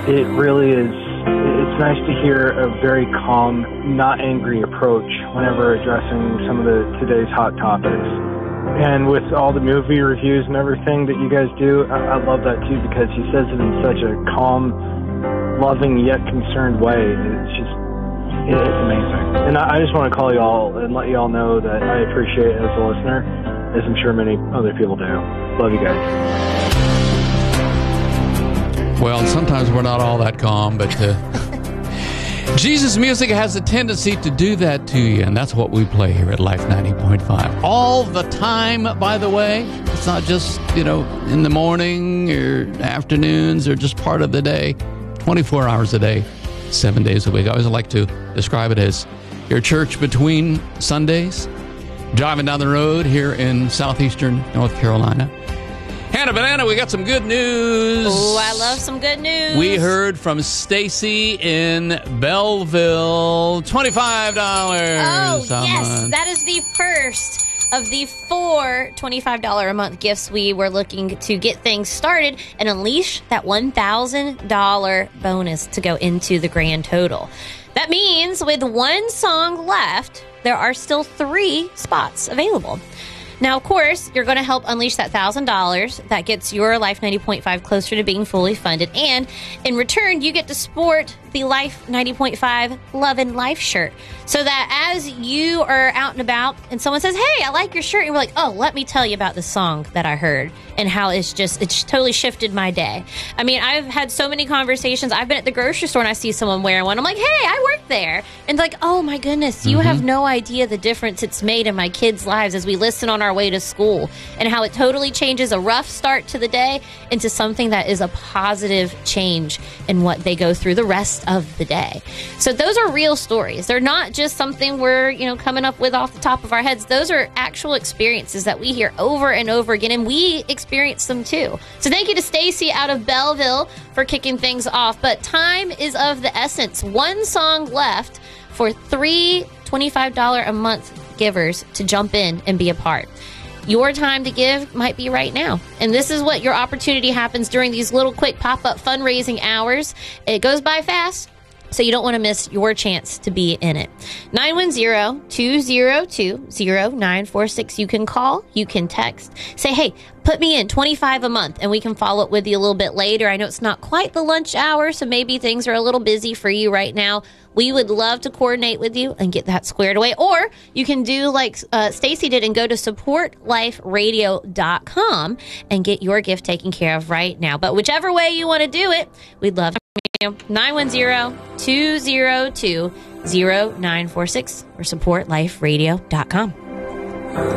It really is. It's nice to hear a very calm, not angry approach whenever addressing some of today's hot topics. And with all the movie reviews and everything that you guys do, I love that too, because he says it in such a calm, loving yet concerned way. It's amazing. And I just want to call y'all and let y'all know that I appreciate it as a listener, as I'm sure many other people do. Love you guys. Well, sometimes we're not all that calm, but Jesus music has a tendency to do that to you, and that's what we play here at Life 90.5. All the time, by the way. It's not just, in the morning or afternoons or just part of the day. 24 hours a day, 7 days a week. I always like to describe it as your church between Sundays, driving down the road here in southeastern North Carolina. Hannah Banana, we got some good news. Oh, I love some good news. We heard from Stacy in Belleville. $25 Oh, a yes. month. That is the first of the 4 $25 a month gifts we were looking to get things started and unleash that $1,000 bonus to go into the grand total. That means with one song left, there are still 3 spots available. Now, of course, you're going to help unleash that $1,000. That gets your Life 90.5 closer to being fully funded. And in return, you get to sport the Life 90.5 Love and Life shirt. So that as you are out and about and someone says, hey, I like your shirt, and we're like, oh, let me tell you about the song that I heard and how it's totally shifted my day. I mean, I've had so many conversations. I've been at the grocery store and I see someone wearing one. I'm like, hey, I work there. And like, oh my goodness, you have no idea the difference it's made in my kids' lives as we listen on our way to school, and how it totally changes a rough start to the day into something that is a positive change in what they go through the rest of the day. So those are real stories. They're not just something we're, coming up with off the top of our heads. Those are actual experiences that we hear over and over again, and we experience them too. So thank you to Stacy out of Belleville for kicking things off. But time is of the essence. One song left for 3 $25 a month givers to jump in and be a part. Your time to give might be right now. And this is what your opportunity happens during these little quick pop-up fundraising hours. It goes by fast, so you don't want to miss your chance to be in it. 910-202-0946. You can call, you can text, say, hey, put me in $25 a month, and we can follow up with you a little bit later. I know it's not quite the lunch hour, so maybe things are a little busy for you right now. We would love to coordinate with you and get that squared away. Or you can do like Stacy did and go to supportliferadio.com and get your gift taken care of right now. But whichever way you want to do it, we'd love to hear you. 910-202-0946 or supportliferadio.com.